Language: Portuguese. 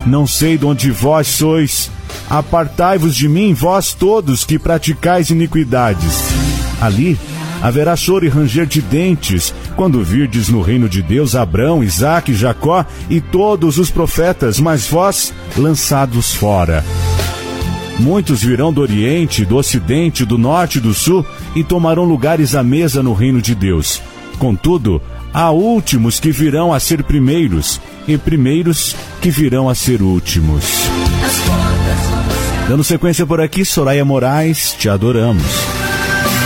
Não sei de onde vós sois. Apartai-vos de mim, vós todos que praticais iniquidades. Ali haverá choro e ranger de dentes, quando virdes no reino de Deus Abrão, Isaque, Jacó e todos os profetas, mas vós lançados fora. Muitos virão do Oriente, do Ocidente, do Norte e do Sul e tomarão lugares à mesa no reino de Deus. Contudo, há últimos que virão a ser primeiros, e primeiros que virão a ser últimos. Dando sequência por aqui, Soraya Moraes, te adoramos.